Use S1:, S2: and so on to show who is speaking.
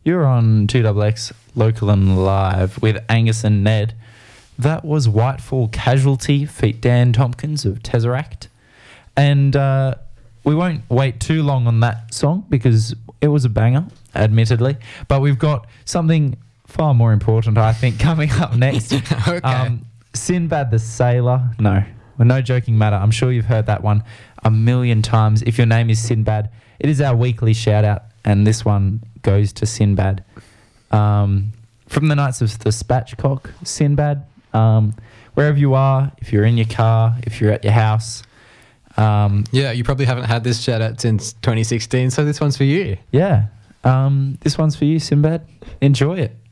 S1: You're on 2XX Local and Live with Angus and Ned. That was Whitefall Casualty feat Dan Tompkins of Tesseract. And we won't wait too long on that song because it was a banger, admittedly. But we've got something far more important, I think, coming up next.
S2: Okay.
S1: Sinbad the Sailor. No, well, no joking matter. I'm sure you've heard that one a million times. If your name is Sinbad, it is our weekly shout out, and this one goes to Sinbad. From the Knights of the Spatchcock, Sinbad. Wherever you are, if you're in your car, if you're at your house.
S2: Yeah, you probably haven't had this shout out since 2016, so this one's for you.
S1: Yeah. This one's for you, Sinbad. Enjoy it.